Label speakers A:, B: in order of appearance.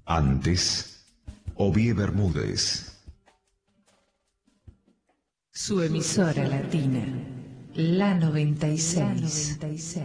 A: Antes, Ovie Bermúdez.
B: Su emisora latina, la 96.